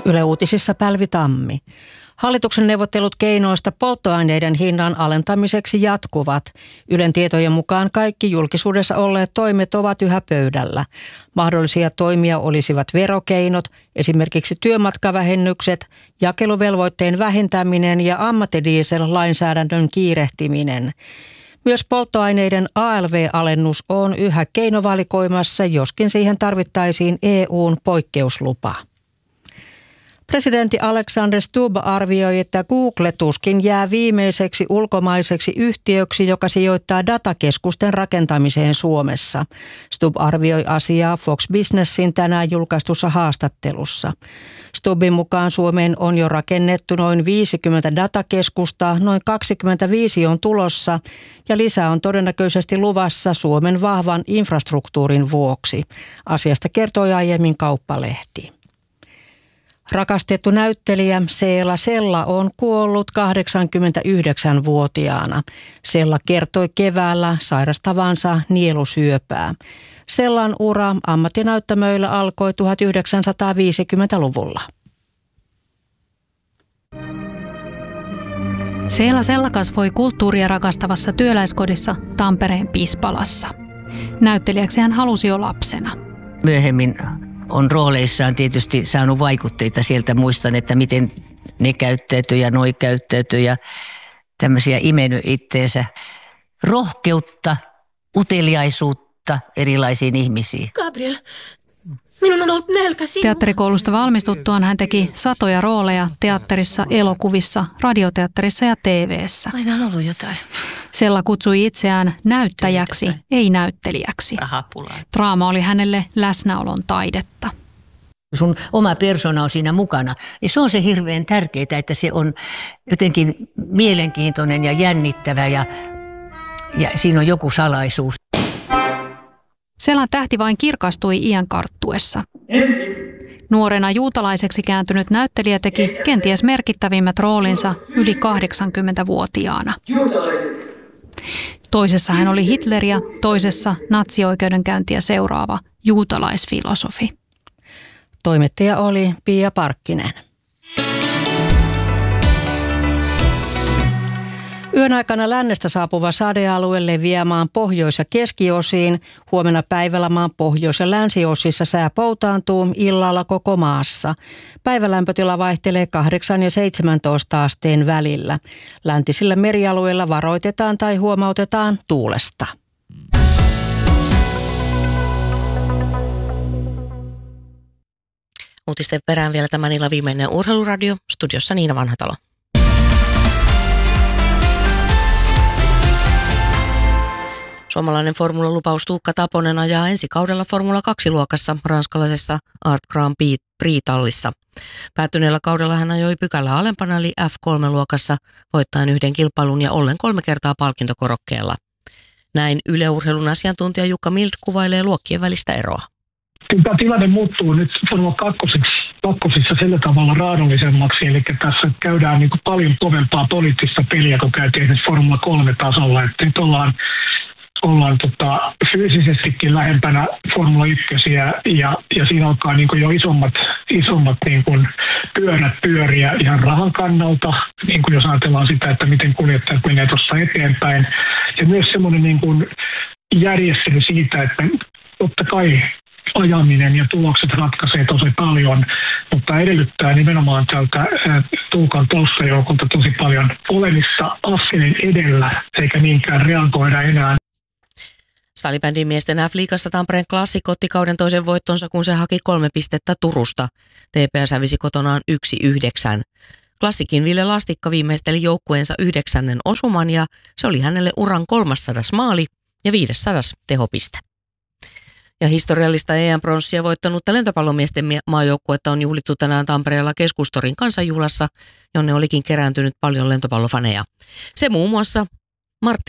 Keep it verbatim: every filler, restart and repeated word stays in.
Yle Uutisissa Pälvi Tammi. Hallituksen neuvottelut keinoista polttoaineiden hinnan alentamiseksi jatkuvat. Ylen tietojen mukaan kaikki julkisuudessa olleet toimet ovat yhä pöydällä. Mahdollisia toimia olisivat verokeinot, esimerkiksi työmatkavähennykset, jakeluvelvoitteen vähentäminen ja ammattidiesel-lainsäädännön kiirehtiminen. Myös polttoaineiden A L V-alennus on yhä keinovalikoimassa, joskin siihen tarvittaisiin E U:n poikkeuslupa. Presidentti Alexander Stubb arvioi, että Google tuskin jää viimeiseksi ulkomaiseksi yhtiöksi, joka sijoittaa datakeskusten rakentamiseen Suomessa. Stubb arvioi asiaa Fox Businessin tänään julkaistussa haastattelussa. Stubbin mukaan Suomeen on jo rakennettu noin viisikymmentä datakeskusta, noin kaksikymmentäviisi on tulossa ja lisää on todennäköisesti luvassa Suomen vahvan infrastruktuurin vuoksi. Asiasta kertoi aiemmin Kauppalehti. Rakastettu näyttelijä Seela Sella on kuollut kahdeksankymmentäyhdeksänvuotiaana. Sella kertoi keväällä sairastavansa nielusyöpää. Sellan ura ammattinäyttämöillä alkoi tuhatyhdeksänsataaviisikymmentäluvulla. Seela Sella kasvoi kulttuuria rakastavassa työläiskodissa Tampereen Pispalassa. Näyttelijäksi hän halusi jo lapsena. Myöhemmin on rooleissaan tietysti saanut vaikutteita sieltä. Muistan, että miten ne käyttäytyy ja noi käyttäytyy ja tämmöisiä imennyt itteensä. Rohkeutta, uteliaisuutta erilaisiin ihmisiin. Gabriel, minun on ollut nälkä sinua. Teatterikoulusta valmistuttuaan hän teki satoja rooleja teatterissa, elokuvissa, radioteatterissa ja T V:ssä. Aina on ollut jotain. Sella kutsui itseään näyttäjäksi, ei näyttelijäksi. Draama oli hänelle läsnäolon taidetta. Sun oma persona on siinä mukana, niin se on se hirveän tärkeää, että se on jotenkin mielenkiintoinen ja jännittävä ja, ja siinä on joku salaisuus. Sellan tähti vain kirkastui iän karttuessa. Nuorena juutalaiseksi kääntynyt näyttelijä teki kenties merkittävimmät roolinsa yli kahdeksankymmentävuotiaana. Toisessa hän oli Hitleriä, toisessa natsioikeudenkäyntiä seuraava juutalaisfilosofi. Toimittaja oli Pia Parkkinen. Yön aikana lännestä saapuva sadealue leviää maan pohjois- ja keskiosiin. Huomenna päivällä maan pohjois- ja länsiosissa sää poutaantuu, illalla koko maassa. Päivälämpötila vaihtelee kahdeksan ja seitsemäntoista asteen välillä. Läntisillä merialueilla varoitetaan tai huomautetaan tuulesta. Uutisten perään vielä tämän illan viimeinen urheiluradio. Studiossa Niina Vanhatalo. Suomalainen formulalupaus Tuukka Taponen ajaa ensi kaudella Formula kaksi-luokassa ranskalaisessa Art Grand Prix-tallissa. Päättyneellä kaudella hän ajoi pykälää alempana eli F kolme-luokassa voittaen yhden kilpailun ja ollen kolme kertaa palkintokorokkeella. Näin Yle Urheilun asiantuntija Jukka Mild kuvailee luokkien välistä eroa. Tämä tilanne muuttuu nyt Formula kakkosissa sillä tavalla raadollisemmaksi, eli tässä käydään niin kuin paljon kovempaa poliittista peliä, kun käytiin esimerkiksi Formula kolme-tasolla. Että nyt ollaan ollaan tota, fyysisestikin lähempänä Formula ykkösiä ja, ja siinä alkaa niin kuin jo isommat, isommat niin kuin pyörät pyöriä ihan rahan kannalta, niin kuin jos ajatellaan sitä, että miten kuljettajat menee tuossa eteenpäin. Ja myös semmoinen niin kuin järjestely siitä, että totta kai ajaminen ja tulokset ratkaisee tosi paljon, mutta edellyttää nimenomaan tältä Tuukan taustajoukolta tosi paljon olemissa askeleen edellä, eikä niinkään reagoida enää. Salibändin miesten F-liigassa Tampereen Classic otti kauden toisen voittonsa, kun se haki kolme pistettä Turusta. T P S hävisi kotonaan yksi yhdeksän. Classicin Ville Lastikka viimeisteli joukkueensa yhdeksännen osuman ja se oli hänelle uran kolmassadas maali ja viidessadas tehopiste. Ja historiallista E M-pronssia voittanutta lentopallomiesten maajoukkuetta on juhlittu tänään Tampereella Keskustorin kansanjuhlassa, jonne olikin kerääntynyt paljon lentopallofaneja. Se muun muassa Martti